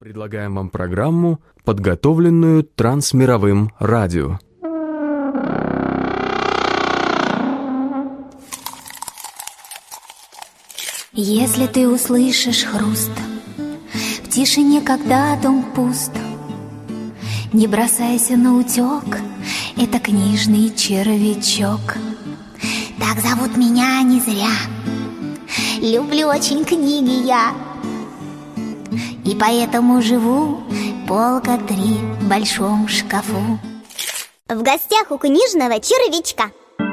Предлагаем вам программу, подготовленную Трансмировым радио. Если ты услышишь хруст в тишине, когда дом пуст, не бросайся на утек, это книжный червячок. Так зовут меня не зря, люблю очень книги я, и поэтому живу полка 3 в большом шкафу. В гостях у книжного червячка.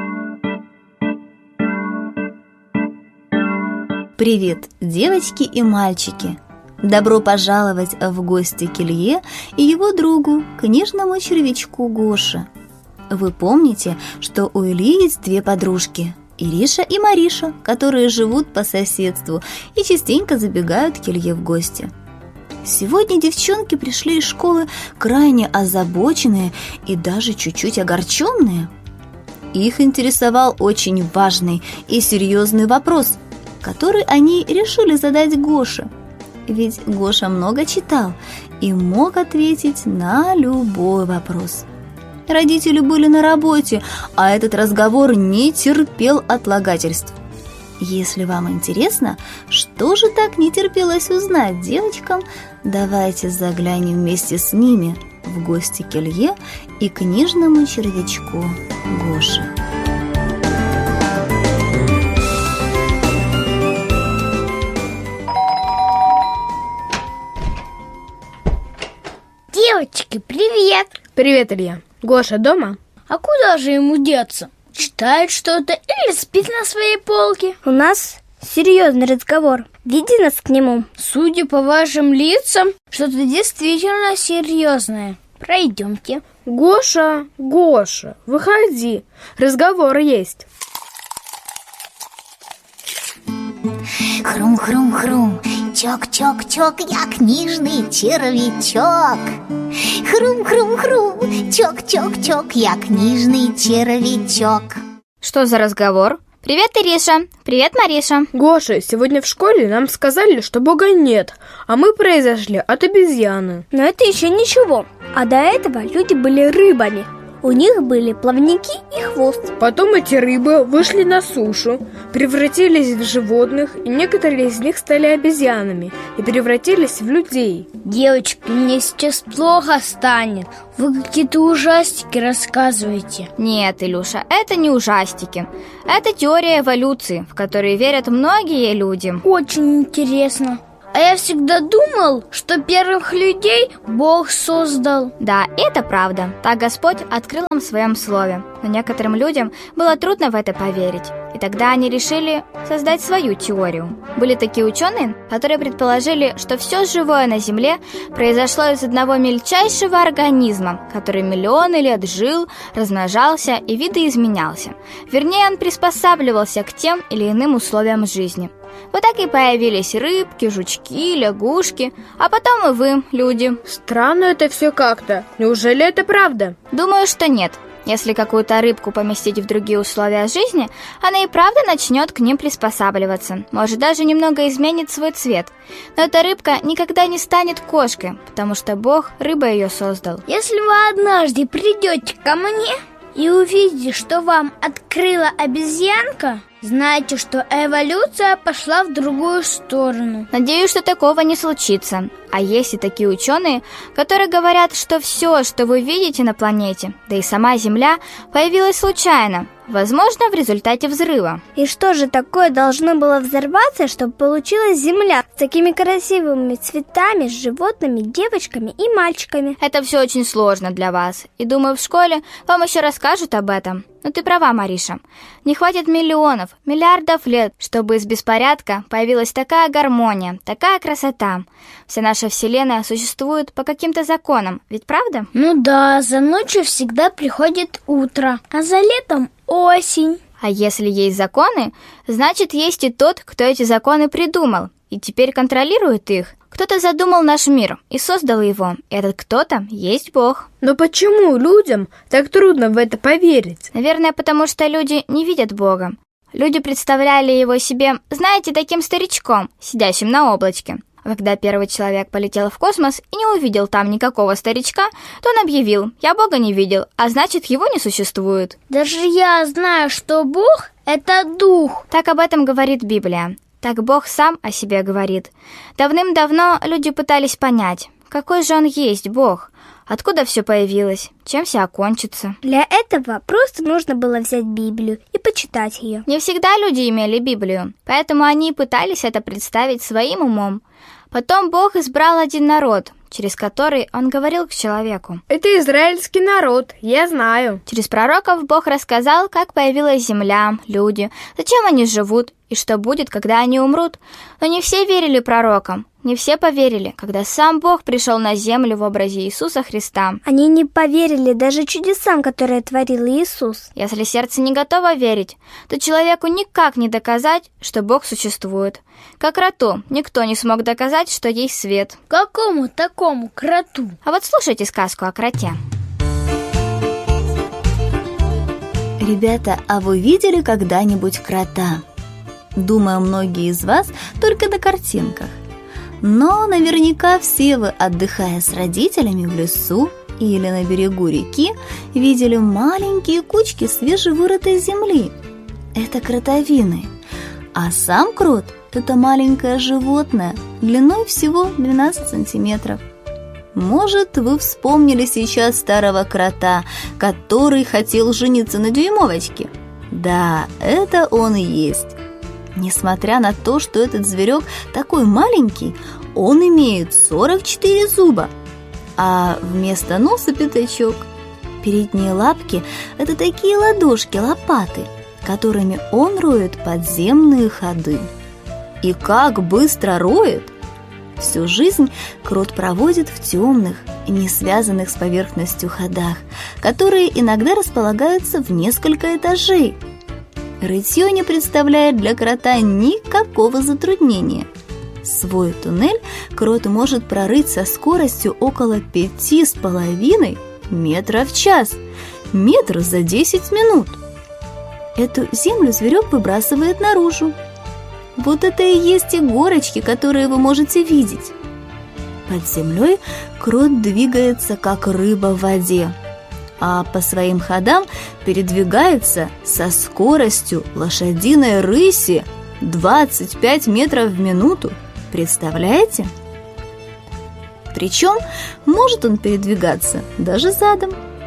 Привет, девочки и мальчики! Добро пожаловать в гости к Илье и его другу, книжному червячку Гоше. Вы помните, что у Ильи есть 2 подружки – Ириша и Мариша, которые живут по соседству и частенько забегают к Илье в гости. Сегодня девчонки пришли из школы крайне озабоченные и даже чуть-чуть огорченные. Их интересовал очень важный и серьезный вопрос, который они решили задать Гоше. Ведь Гоша много читал и мог ответить на любой вопрос. Родители были на работе, а этот разговор не терпел отлагательств. Если вам интересно, что же так не терпелось узнать девочкам, давайте заглянем вместе с ними в гости к Илье и книжному червячку Гоше. Девочки, привет! Привет, Илья. Гоша дома? А куда же ему деться? Читает что-то или спит на своей полке? У нас серьезный разговор. Веди нас к нему. Судя по вашим лицам, что-то действительно серьезное. Пройдемте. Гоша, выходи. Разговор есть. Хрум-хрум-хрум, чок-чок-чок, я книжный червячок. Хрум-хрум-хрум, чок-чок-чок, я книжный червячок. Что за разговор? Привет, Ириша. Привет, Мариша. Гоша, сегодня в школе нам сказали, что Бога нет, а мы произошли от обезьяны. Но это еще ничего. А до этого люди были рыбами. У них были плавники и хвост. Потом эти рыбы вышли на сушу, превратились в животных, и некоторые из них стали обезьянами и превратились в людей. Девочки, мне сейчас плохо станет. Вы какие-то ужастики рассказываете. Нет, Илюша, это не ужастики. Это теория эволюции, в которую верят многие люди. Очень интересно. А я всегда думал, что первых людей Бог создал. Да, это правда. Так Господь открыл нам в своем слове. Но некоторым людям было трудно в это поверить. И тогда они решили создать свою теорию. Были такие ученые, которые предположили, что все живое на Земле произошло из одного мельчайшего организма, который миллионы лет жил, размножался и видоизменялся. Вернее, он приспосабливался к тем или иным условиям жизни. Вот так и появились рыбки, жучки, лягушки, а потом и вы, люди. Странно это все как-то. Неужели это правда? Думаю, что нет. Если какую-то рыбку поместить в другие условия жизни, она и правда начнет к ним приспосабливаться. Может, даже немного изменит свой цвет. Но эта рыбка никогда не станет кошкой, потому что Бог рыбой ее создал. Если вы однажды придете ко мне и увидите, что вам открыла обезьянка, знайте, что эволюция пошла в другую сторону. Надеюсь, что такого не случится. А есть и такие ученые, которые говорят, что все, что вы видите на планете, да и сама Земля, появилась случайно, возможно, в результате взрыва. И что же такое должно было взорваться, чтобы получилась Земля с такими красивыми цветами, с животными, девочками и мальчиками? Это все очень сложно для вас. И думаю, в школе вам еще расскажут об этом. Но ты права, Мариша. Не хватит миллионов, миллиардов лет, чтобы из беспорядка появилась такая гармония, такая красота. Вся наша Вселенная существует по каким-то законам, ведь правда? Ну да, за ночью всегда приходит утро, а за летом осень. А если есть законы, значит, есть и тот, кто эти законы придумал, и теперь контролирует их. Кто-то задумал наш мир и создал его. Этот кто-то есть Бог. Но почему людям так трудно в это поверить? Наверное, потому что люди не видят Бога. Люди представляли его себе, знаете, таким старичком, сидящим на облачке. А когда первый человек полетел в космос и не увидел там никакого старичка, то он объявил: «Я Бога не видел, а значит, его не существует». Даже я знаю, что Бог — это дух. Так об этом говорит Библия. Так Бог сам о себе говорит. Давным-давно люди пытались понять, какой же он есть, Бог, откуда все появилось, чем все окончится. Для этого просто нужно было взять Библию и почитать ее. Не всегда люди имели Библию, поэтому они и пытались это представить своим умом. Потом Бог избрал один народ, через который он говорил к человеку. Это израильский народ, я знаю. Через пророков Бог рассказал, как появилась земля, люди, зачем они живут и что будет, когда они умрут. Но не все верили пророкам, не все поверили, когда сам Бог пришел на землю в образе Иисуса Христа. Они не поверили даже чудесам, которые творил Иисус. Если сердце не готово верить, то человеку никак не доказать, что Бог существует. Как кроту никто не смог доказать, что есть свет. Какому такому кроту? А вот слушайте сказку о кроте. Ребята, а вы видели когда-нибудь крота? Думаю, многие из вас только на картинках. Но наверняка все вы, отдыхая с родителями в лесу или на берегу реки, видели маленькие кучки свежевырытой земли. Это кротовины. А сам крот – это маленькое животное, длиной всего 12 сантиметров. Может, вы вспомнили сейчас старого крота, который хотел жениться на дюймовочке? Да, это он и есть. Несмотря на то, что этот зверек такой маленький, он имеет 44 зуба, а вместо носа пятачок. Передние лапки – это такие ладошки-лопаты, которыми он роет подземные ходы. И как быстро роет! Всю жизнь крот проводит в темных и не связанных с поверхностью ходах, которые иногда располагаются в несколько этажей. Рытье не представляет для крота никакого затруднения. Свой туннель крот может прорыть со скоростью около 5,5 метров в час, метр за 10 минут. Эту землю зверек выбрасывает наружу. Вот это и есть те горочки, которые вы можете видеть. Под землей крот двигается, как рыба в воде, а по своим ходам передвигается со скоростью лошадиной рыси 25 метров в минуту. Представляете? Причем может он передвигаться даже задом.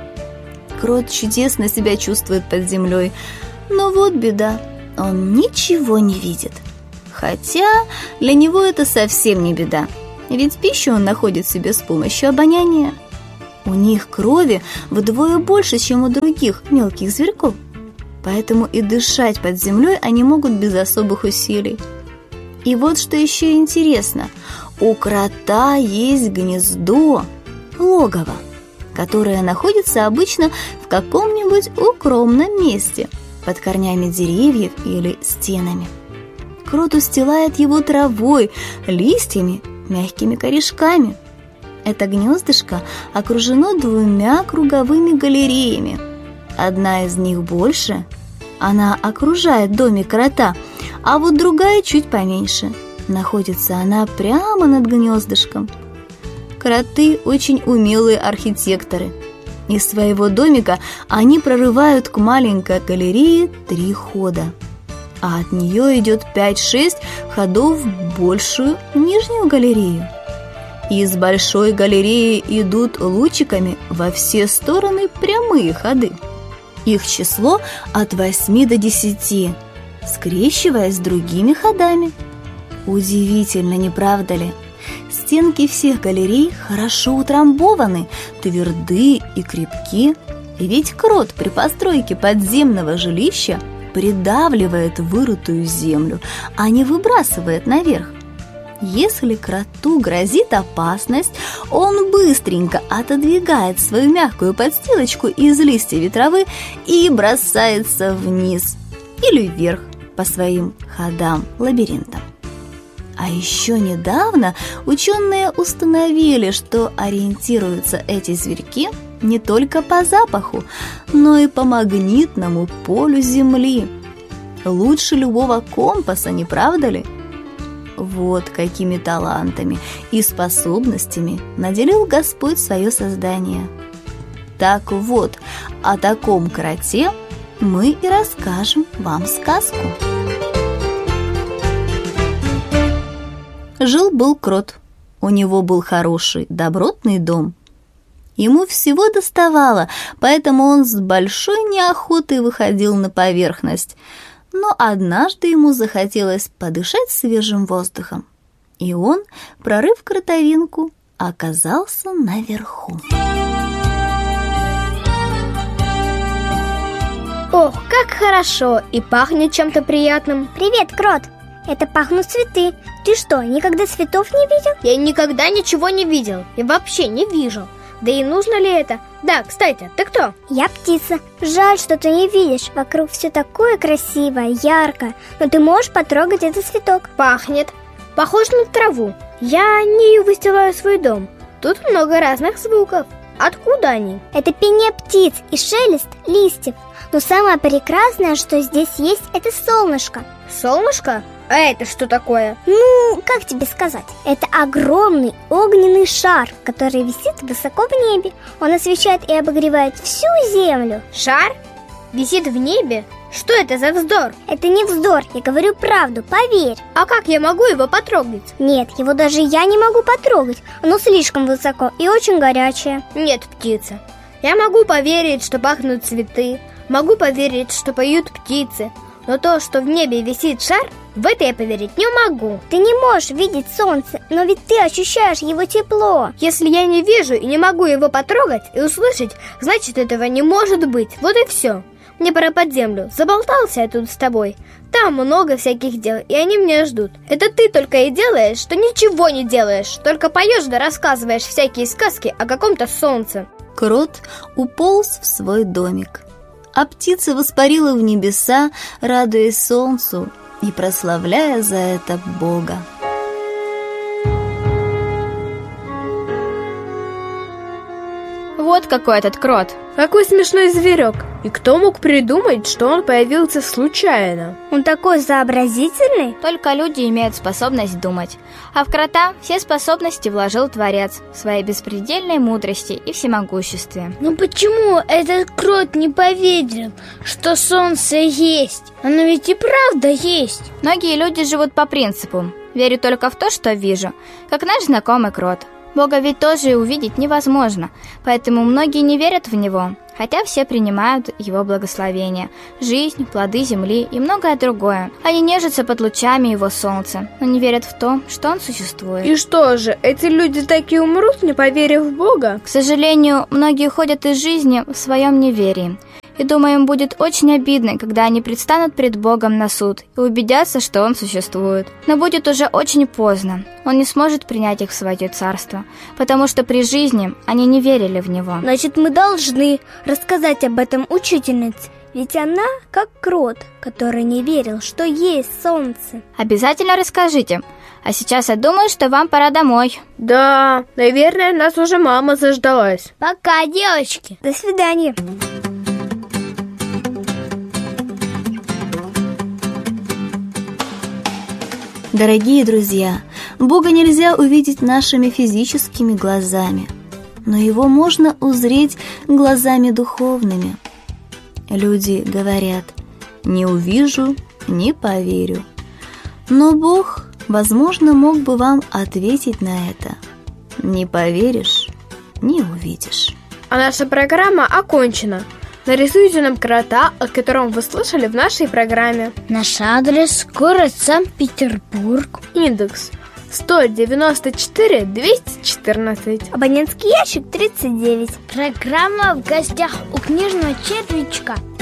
Крот чудесно себя чувствует под землей, но вот беда, он ничего не видит. Хотя для него это совсем не беда, ведь пищу он находит себе с помощью обоняния. У них крови вдвое больше, чем у других мелких зверьков, поэтому и дышать под землей они могут без особых усилий. И вот что еще интересно, у крота есть гнездо, логово, которое находится обычно в каком-нибудь укромном месте, под корнями деревьев или стенами. Крот устилает его травой, листьями, мягкими корешками. Это гнездышко окружено 2 круговыми галереями. Одна из них больше, она окружает домик крота, а вот другая чуть поменьше. Находится она прямо над гнездышком. Кроты очень умелые архитекторы. Из своего домика они прорывают к маленькой галерее 3 хода, а от нее идет 5-6 ходов в большую нижнюю галерею. Из большой галереи идут лучиками во все стороны прямые ходы. Их число от 8 до 10, скрещиваясь с другими ходами. Удивительно, не правда ли? Стенки всех галерей хорошо утрамбованы, тверды и крепки. Ведь крот при постройке подземного жилища придавливает вырытую землю, а не выбрасывает наверх. Если кроту грозит опасность, он быстренько отодвигает свою мягкую подстилочку из листьев ветровы и бросается вниз или вверх по своим ходам-лабиринтам. А еще недавно ученые установили, что ориентируются эти зверьки не только по запаху, но и по магнитному полю Земли. Лучше любого компаса, не правда ли? Вот какими талантами и способностями наделил Господь свое создание. Так вот, о таком кроте мы и расскажем вам сказку. Жил-был крот. У него был хороший, добротный дом. Ему всего доставало, поэтому он с большой неохотой выходил на поверхность. Но однажды ему захотелось подышать свежим воздухом, и он, прорыв кротовинку, оказался наверху. Ох, как хорошо! И пахнет чем-то приятным. Привет, крот! Это пахнут цветы. Ты что, никогда цветов не видел? Я никогда ничего не видел. И вообще не вижу. Да и нужно ли это? Да, кстати, ты кто? Я птица. Жаль, что ты не видишь. Вокруг все такое красивое, яркое. Но ты можешь потрогать этот цветок. Пахнет. Похож на траву. Я не выстилаю свой дом. Тут много разных звуков. Откуда они? Это пение птиц и шелест листьев. Но самое прекрасное, что здесь есть, это солнышко. Солнышко? А это что такое? Ну, как тебе сказать? Это огромный огненный шар, который висит высоко в небе. Он освещает и обогревает всю землю. Шар? Висит в небе? Что это за вздор? Это не вздор, я говорю правду, поверь. А как я могу его потрогать? Нет, его даже я не могу потрогать. Оно слишком высоко и очень горячее. Нет, птица, я могу поверить, что пахнут цветы. Могу поверить, что поют птицы. Но то, что в небе висит шар, в это я поверить не могу. Ты не можешь видеть солнце, но ведь ты ощущаешь его тепло. Если я не вижу и не могу его потрогать и услышать, значит, этого не может быть. Вот и все. Мне пора под землю. Заболтался я тут с тобой. Там много всяких дел, и они меня ждут. Это ты только и делаешь, что ничего не делаешь. Только поешь да рассказываешь всякие сказки о каком-то солнце. Крот уполз в свой домик, а птица воспарила в небеса, радуясь солнцу и прославляя за это Бога. Вот какой этот крот. Какой смешной зверек. И кто мог придумать, что он появился случайно? Он такой сообразительный. Только люди имеют способность думать. А в крота все способности вложил Творец в своей беспредельной мудрости и всемогуществе. Ну почему этот крот не поверил, что солнце есть? Оно ведь и правда есть. Многие люди живут по принципу: верю только в то, что вижу, как наш знакомый крот. Бога ведь тоже увидеть невозможно, поэтому многие не верят в Него, хотя все принимают Его благословения, жизнь, плоды земли и многое другое. Они нежатся под лучами Его солнца, но не верят в то, что Он существует. И что же, эти люди так и умрут, не поверив в Бога? К сожалению, многие ходят из жизни в своем неверии. И думаю, им будет очень обидно, когда они предстанут пред Богом на суд и убедятся, что Он существует. Но будет уже очень поздно. Он не сможет принять их в свое царство, потому что при жизни они не верили в Него. Значит, мы должны рассказать об этом учительнице. Ведь она как крот, который не верил, что есть солнце. Обязательно расскажите. А сейчас я думаю, что вам пора домой. Да, наверное, нас уже мама заждалась. Пока, девочки. До свидания. Дорогие друзья, Бога нельзя увидеть нашими физическими глазами, но Его можно узреть глазами духовными. Люди говорят: «Не увижу, не поверю». Но Бог, возможно, мог бы вам ответить на это: «Не поверишь, не увидишь». А наша программа окончена. Нарисуйте нам крота, о котором вы слышали в нашей программе. Наш адрес: город Санкт-Петербург. Индекс 194-214. Абонентский ящик 39. Программа «В гостях у книжного червячка».